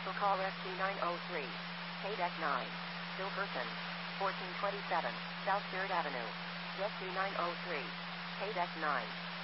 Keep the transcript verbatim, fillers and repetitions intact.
Cancel call S T nine oh three. K deck nine. Silverton. fourteen twenty-seven. South third Avenue. S T nine oh three. K deck nine.